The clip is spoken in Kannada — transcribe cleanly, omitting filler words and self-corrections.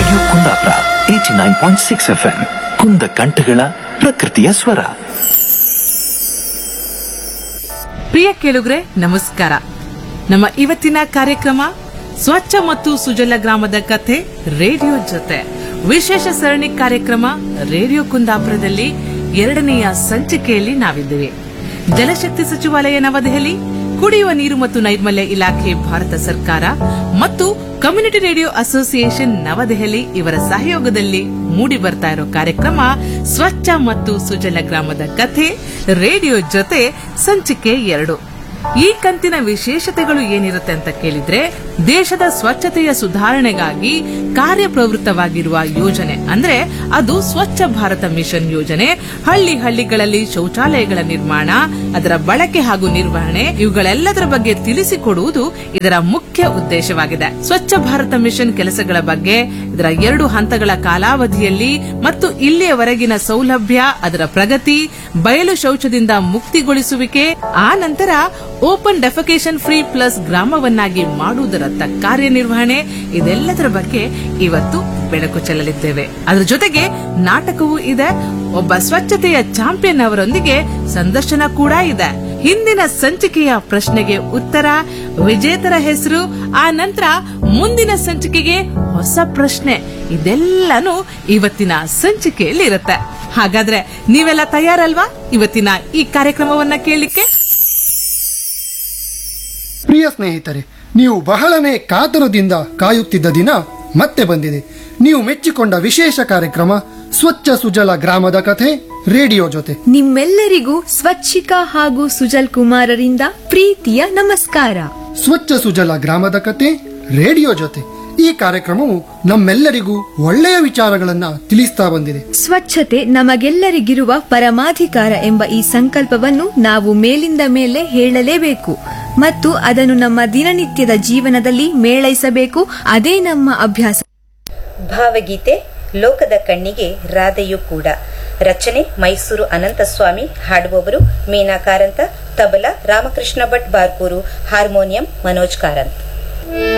ರೇಡಿಯೋ ಕುಂದಾಪುರ 89.6 FM ಕುಂದ ಕಂಠಗಳ ಪ್ರಕೃತಿಯ ಸ್ವರ. ಪ್ರಿಯ ಕೇಳುಗರೆ, ನಮಸ್ಕಾರ. ನಮ್ಮ ಇವತ್ತಿನ ಕಾರ್ಯಕ್ರಮ ಸ್ವಚ್ಛ ಮತ್ತು ಸುಜಲ ಗ್ರಾಮದ ಕಥೆ ರೇಡಿಯೋ ಜೊತೆ ವಿಶೇಷ ಸರಣಿ ಕಾರ್ಯಕ್ರಮ ರೇಡಿಯೋ ಕುಂದಾಪುರದಲ್ಲಿ 2ನೆಯ ಸಂಚಿಕೆಯಲ್ಲಿ ನಾವಿದ್ದೇವೆ. ಜಲಶಕ್ತಿ ಸಚಿವಾಲಯ ನವದೆಹಲಿ, ಕುಡಿಯುವ ನೀರು ಮತ್ತು ನೈರ್ಮಲ್ಯ ಇಲಾಖೆ ಭಾರತ ಸರ್ಕಾರ ಮತ್ತು ಕಮ್ಯುನಿಟಿ ರೇಡಿಯೋ ಅಸೋಸಿಯೇಷನ್ ನವದೆಹಲಿ ಇವರ ಸಹಯೋಗದಲ್ಲಿ ಮೂಡಿ ಬರ್ತಾ ಇರೋ ಕಾರ್ಯಕ್ರಮ ಸ್ವಚ್ಛ ಮತ್ತು ಸುಜಲ ಗ್ರಾಮದ ಕಥೆ ರೇಡಿಯೋ ಜೊತೆ ಸಂಚಿಕೆ 2. ಈ ಕಂತಿನ ವಿಶೇಷತೆಗಳು ಏನಿರುತ್ತೆ ಅಂತ ಕೇಳಿದ್ರೆ, ದೇಶದ ಸ್ವಚ್ಛತೆಯ ಸುಧಾರಣೆಗಾಗಿ ಕಾರ್ಯಪ್ರವೃತ್ತವಾಗಿರುವ ಯೋಜನೆ ಅಂದ್ರೆ ಅದು ಸ್ವಚ್ಛ ಭಾರತ ಮಿಷನ್ ಯೋಜನೆ. ಹಳ್ಳಿಗಳಲ್ಲಿ ಶೌಚಾಲಯಗಳ ನಿರ್ಮಾಣ, ಅದರ ಬಳಕೆ ಹಾಗೂ ನಿರ್ವಹಣೆ ಇವುಗಳೆಲ್ಲದರ ಬಗ್ಗೆ ತಿಳಿಸಿಕೊಡುವುದು ಇದರ ಮುಖ್ಯ ಉದ್ದೇಶವಾಗಿದೆ. ಸ್ವಚ್ಛ ಭಾರತ ಮಿಷನ್ ಕೆಲಸಗಳ ಬಗ್ಗೆ, ಇದರ 2 ಹಂತಗಳ ಕಾಲಾವಧಿಯಲ್ಲಿ ಮತ್ತು ಇಲ್ಲಿಯವರೆಗಿನ ಸೌಲಭ್ಯ, ಅದರ ಪ್ರಗತಿ, ಬಯಲು ಶೌಚದಿಂದ ಮುಕ್ತಿಗೊಳಿಸುವಿಕೆ, ಆ ನಂತರ ಓಪನ್ ಡೆಫಿಕೇಶನ್ ಫ್ರೀ ಪ್ಲಸ್ ಗ್ರಾಮವನ್ನಾಗಿ ಮಾಡುವುದರತ್ತ ಕಾರ್ಯನಿರ್ವಹಣೆ, ಇದೆಲ್ಲದರ ಬಗ್ಗೆ ಇವತ್ತು ಬೆಳಕು ಚೆಲ್ಲಲಿದ್ದೇವೆ. ಅದರ ಜೊತೆಗೆ ನಾಟಕವೂ ಇದೆ. ಒಬ್ಬ ಸ್ವಚ್ಛತೆಯ ಚಾಂಪಿಯನ್ ಅವರೊಂದಿಗೆ ಸಂದರ್ಶನ ಕೂಡ ಇದೆ. ಹಿಂದಿನ ಸಂಚಿಕೆಯ ಪ್ರಶ್ನೆಗೆ ಉತ್ತರ, ವಿಜೇತರ ಹೆಸರು, ಆ ನಂತರ ಮುಂದಿನ ಸಂಚಿಕೆಗೆ ಹೊಸ ಪ್ರಶ್ನೆ, ಇದೆಲ್ಲನೂ ಇವತ್ತಿನ ಸಂಚಿಕೆಯಲ್ಲಿ ಇರುತ್ತೆ. ಹಾಗಾದ್ರೆ ನೀವೆಲ್ಲ ತಯಾರಲ್ವಾ ಇವತ್ತಿನ ಈ ಕಾರ್ಯಕ್ರಮವನ್ನ ಕೇಳಲಿಕ್ಕೆ? ಪ್ರಿಯ ಸ್ನೇಹಿತರೆ, ನೀವು ಬಹಳನೇ ಕಾತುರದಿಂದ ಕಾಯುತ್ತಿದ್ದ ದಿನ ಮತ್ತೆ ಬಂದಿದೆ. ನೀವು ಮೆಚ್ಚಿಕೊಂಡ ವಿಶೇಷ ಕಾರ್ಯಕ್ರಮ ಸ್ವಚ್ಛ ಸುಜಲ ಗ್ರಾಮದ ಕಥೆ ರೇಡಿಯೋ ಜೊತೆ. ನಿಮ್ಮೆಲ್ಲರಿಗೂ ಸ್ವಚ್ಛಿಕಾ ಹಾಗೂ ಸುಜಲ್ ಕುಮಾರರಿಂದ ಪ್ರೀತಿಯ ನಮಸ್ಕಾರ. ಸ್ವಚ್ಛ ಸುಜಲ ಗ್ರಾಮದ ಕಥೆ ರೇಡಿಯೋ ಜೊತೆ ಈ ಕಾರ್ಯಕ್ರಮವು ನಮ್ಮೆಲ್ಲರಿಗೂ ಒಳ್ಳೆಯ ವಿಚಾರಗಳನ್ನ ತಿಳಿಸ್ತಾ ಬಂದಿದೆ. ಸ್ವಚ್ಛತೆ ನಮಗೆಲ್ಲರಿಗಿರುವ ಪರಮಾಧಿಕಾರ ಎಂಬ ಈ ಸಂಕಲ್ಪವನ್ನು ನಾವು ಮೇಲಿಂದ ಮೇಲೆ ಹೇಳಲೇಬೇಕು ಮತ್ತು ಅದನ್ನು ನಮ್ಮ ದಿನನಿತ್ಯದ ಜೀವನದಲ್ಲಿ ಮೇಳೈಸಬೇಕು. ಅದೇ ನಮ್ಮ ಅಭ್ಯಾಸ. ಭಾವಗೀತೆ ಲೋಕದ ಕಣ್ಣಿಗೆ ರಾಧೆಯೂ ಕೂಡ. ರಚನೆ ಮೈಸೂರು ಅನಂತಸ್ವಾಮಿ. ಹಾಡುವವರು ಮೀನಾ ಕಾರಂತ, ತಬಲಾ ರಾಮಕೃಷ್ಣ ಭಟ್ ಬಾರ್ಕೂರು, ಹಾರ್ಮೋನಿಯಂ ಮನೋಜ್ ಕಾರಂತ್.